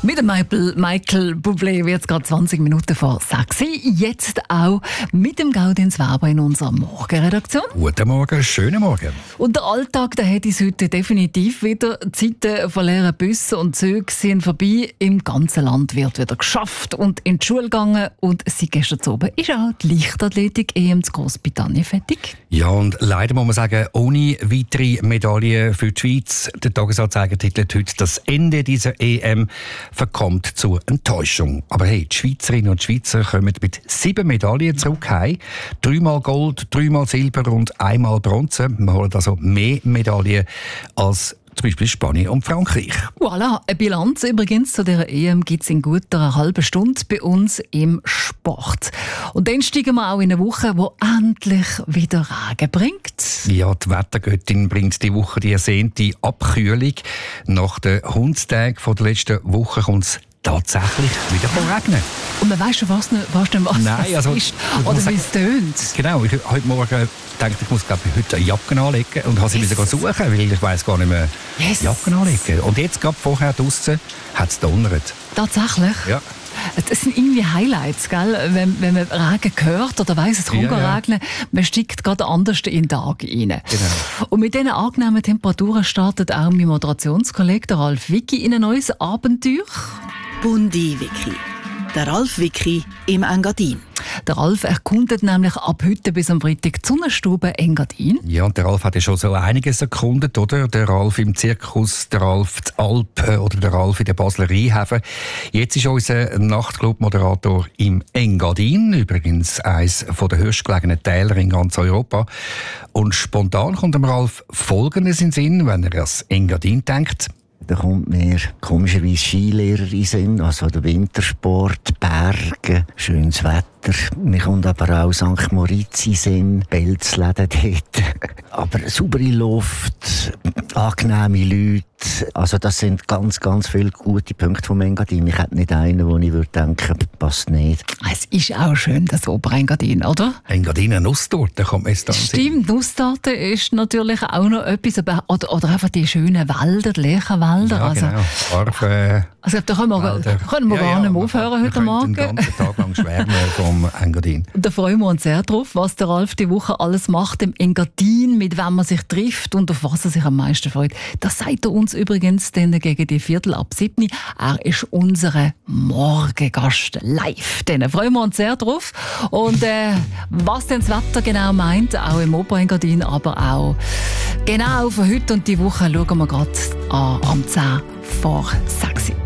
Mit dem Michael Bublé wird es gerade 20 Minuten vor 6 Uhr. Jetzt auch mit dem Gaudenz Weber in unserer Morgenredaktion. Guten Morgen, schönen Morgen. Und der Alltag, der hat uns heute definitiv wieder. Die Zeiten von leeren Bussen und Zügen sind vorbei. Im ganzen Land wird wieder geschafft und in die Schule gegangen. Und seit gestern oben ist auch die Leichtathletik-EM zu Großbritannien fertig. Ja, und leider muss man sagen, ohne weitere Medaillen für die Schweiz. Der Tagesanzeiger titelt heute, das Ende dieser EM verkommt zur Enttäuschung. Aber hey, die Schweizerinnen und Schweizer kommen mit 7 Medaillen zurück heim. 3-mal Gold, 3-mal Silber und 1-mal Bronze. Wir holen also mehr Medaillen als zum Beispiel Spanien und Frankreich. Voilà, eine Bilanz übrigens zu dieser EM gibt es in gut einer halben Stunde bei uns im Sport. Und dann steigen wir auch in eine Woche, die endlich wieder Regen bringt. Ja, die Wettergöttin bringt die Woche die ersehnte Abkühlung. Nach den Hundstagen der letzten Woche kommt es tatsächlich wieder regnen. Und man weiss schon fast nicht, was Nein, also, ist oder wie es tönt. Genau, ich heute Morgen dachte ich muss heute eine Jacke anlegen und habe sie wieder suchen, weil ich weiss gar nicht mehr Jacken anlegen. Und jetzt gerade vorher draussen hat es donnert. Tatsächlich? Ja. Das sind irgendwie Highlights, gell? Wenn man Regen hört oder weiss, es kommt regnen, man steigt gerade anders in den Tag rein. Genau. Und mit diesen angenehmen Temperaturen startet auch mein Moderationskollege Ralf Wicki in ein neues Abenteuer. Bundi Wicki. Der Ralf Wicki im Engadin. Der Ralf erkundet nämlich ab heute bis am Freitag die Sonnenstube Engadin. Ja, und der Ralf hat ja schon so einiges erkundet, oder? Der Ralf im Zirkus, der Ralf in Alpen oder der Ralf in der Basler Rheinhäfen. Jetzt ist unser Nachtclub-Moderator im Engadin, übrigens eines der höchstgelegenen Täler in ganz Europa. Und spontan kommt dem Ralf Folgendes in den Sinn, wenn er an das Engadin denkt. Da kommt mir komischerweise Skilehrer in den Sinn, also der Wintersport, Berge, schönes Wetter. Mir kommt aber auch St. Moritz in den Sinn, Pelzläden dort. Aber saubere Luft, angenehme Leute. Also das sind ganz, ganz viele gute Punkte vom Engadin. Ich hätte nicht einen, wo ich würde denken, passt nicht. Es ist auch schön, das Oberengadin, oder? Engadin, Nusstorte kommt mir jetzt da. Stimmt, Nusstorte ist natürlich auch noch etwas, oder einfach die schönen Wälder, die Lärchenwälder. Ja, genau. Also da können wir gar nicht mehr aufhören heute Morgen. Wir können den ganzen Tag lang schwärmen vom Engadin. Da freuen wir uns sehr drauf, was der Ralf die Woche alles macht im Engadin, mit wem man sich trifft und auf was er sich am meisten freut. Das sagt er uns übrigens dann gegen die 6:15. Er ist unser Morgengast live. Dann freuen wir uns sehr drauf. Und was denn das Wetter genau meint, auch im Oberengadin, aber auch genau für heute und die Woche, schauen wir gerade an am 10 vor 6 Uhr.